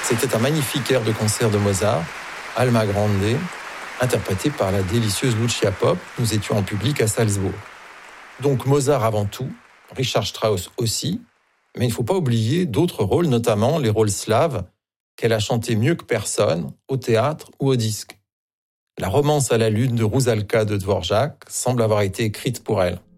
C'était un magnifique air de concert de Mozart, Alma Grande, interprété par la délicieuse Lucia Popp. Nous étions en public à Salzbourg. Donc Mozart avant tout, Richard Strauss aussi, mais il ne faut pas oublier d'autres rôles, notamment les rôles slaves, qu'elle a chantés mieux que personne, au théâtre ou au disque. La romance à la lune de Rusalka de Dvorak semble avoir été écrite pour elle.